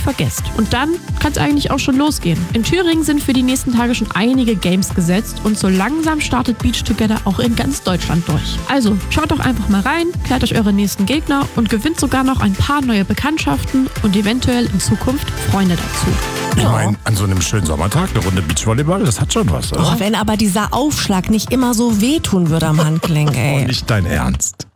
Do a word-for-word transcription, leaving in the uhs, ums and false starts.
vergesst. Und dann kann es eigentlich auch schon losgehen. In Thüringen sind für die nächsten Tage schon einige Games gesetzt und so langsam startet Beach Together auch in ganz Deutschland durch. Also schaut doch einfach mal rein, klärt euch eure nächsten Gegner und gewinnt sogar noch ein paar neue Bekanntschaften und eventuell in Zukunft Freunde dazu. Ich meine, an so einem schönen Sommertag eine Runde Beachvolleyball, das hat schon was, oder? Oh, wenn aber dieser Aufschlag nicht immer so wehtun würde am Handgelenk, ey. Oh, nicht dein Ernst.